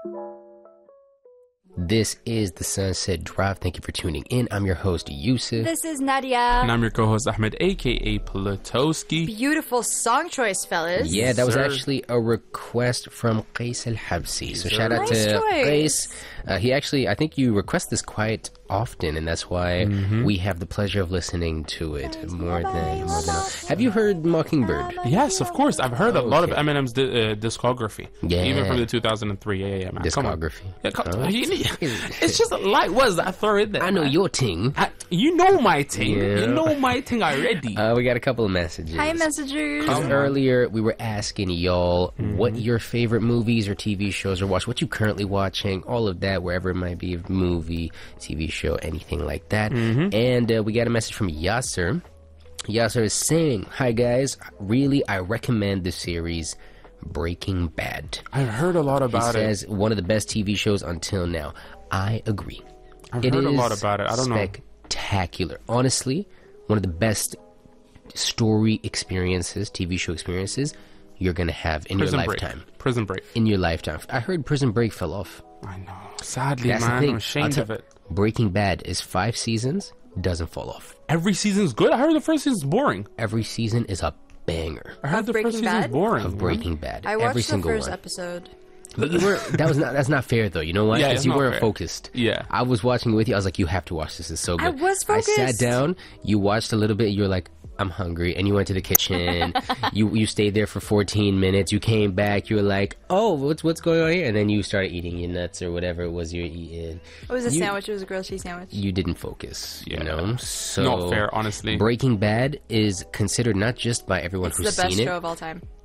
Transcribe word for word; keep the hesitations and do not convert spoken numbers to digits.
This is the Sunset Drive. Thank you for tuning in. I'm your host, Yusuf. This is Nadia. And I'm your co-host, Ahmed, a k a. Plutowski. Beautiful song choice, fellas. Yeah, that was Sir. actually a request from Qais Al-Habsi. So Sir. shout out Nice to choice. Qais. Uh, he actually, I think you request this quite often, and that's why Mm-hmm. we have the pleasure of listening to it more than more than. Have you heard Mockingbird? Yes, of course. I've heard a lot of Okay. Eminem's di- uh, discography. Yeah. Even from the two thousand three. Yeah, yeah, man. Come on. Discography. Yeah, come, Oh. you need- it's just like, what is that? I throw it there. I know man. your ting. I, you know my thing. Yeah. You know my thing already. Uh, we got a couple of messages. Hi, messengers. Because Come on. earlier we were asking y'all Mm-hmm. what your favorite movies or T V shows are watch, what you currently watching, all of that, wherever it might be, a movie, T V show, anything like that. Mm-hmm. And uh, we got a message from Yasser. Yasser is saying, "Hi guys, really I recommend the series Breaking Bad." I've heard a lot He about it. says one of the best T V shows until now. I agree. I've It heard a is lot about it. I don't know. spectacular. Honestly, one of the best story experiences, T V show experiences you're gonna have in Prison your Break. lifetime. Prison Break. In your lifetime. I heard Prison Break fell off. I know. Sadly, That's man. the thing. I'm ashamed I'll of tell- it. Breaking Bad is five seasons, doesn't fall off. Every season's good. I heard the first season's boring. Every season is a banger I heard Of the Breaking first season's Bad? boring. of Breaking Bad. I Every watched the single first one. episode. But you were that was not that's not fair though. You know why? Yeah, Because it's you not weren't fair. focused. Yeah. I was watching with you. I was like, you have to watch this. It's so good. I was I sat focused. down. You watched a little bit. You were like, I'm hungry, and you went to the kitchen. you you stayed there for fourteen minutes. You came back. You were like, oh, what's what's going on here? And then you started eating your nuts or whatever it was you're eating. It was a You- sandwich. It was a grilled cheese sandwich. You didn't focus. You Yeah. know, so Not fair, honestly. Breaking Bad is considered not just by everyone It's who's the best seen show it. of all time.